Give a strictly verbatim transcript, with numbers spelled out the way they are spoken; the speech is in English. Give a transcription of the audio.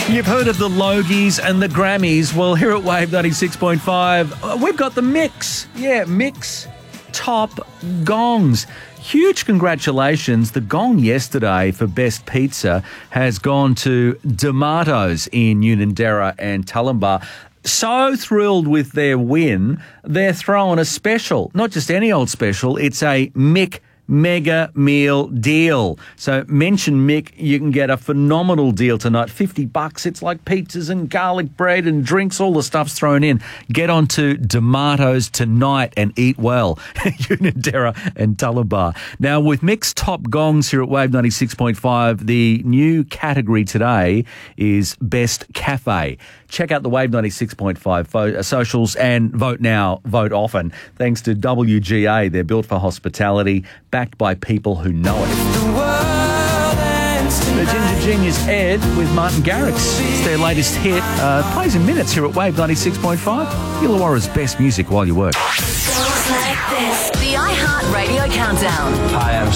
You've heard of the Logies and the Grammys. Well, here at Wave ninety-six point five, we've got the mix. Yeah, mix top gongs. Huge congratulations. The gong yesterday for Best Pizza has gone to D'Amato's in Unanderra and Tullambar. So thrilled with their win, they're throwing a special. Not just any old special, it's a Mick Mega Meal Deal. So mention Mick, you can get a phenomenal deal tonight. fifty bucks. It's like pizzas and garlic bread and drinks. All the stuff's thrown in. Get on to D'Amato's tonight and eat well. Unanderra and Tullambar. Now, with Mick's top gongs here at Wave ninety-six point five, the new category today is Best Cafe. Check out the Wave ninety-six point five fo- socials and vote now, vote often. Thanks to W G A. They're built for hospitality, backed by people who know it. The Ginger Genius Ed with Martin Garrix. It's their latest hit. Uh, plays in minutes here at Wave ninety-six point five. Illawarra's best music while you work. The iHeart Radio Countdown. Hi, I'm